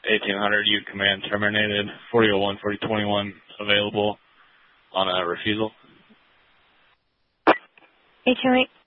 1800, you command terminated. 4001, 4021 available on a refusal. 1808,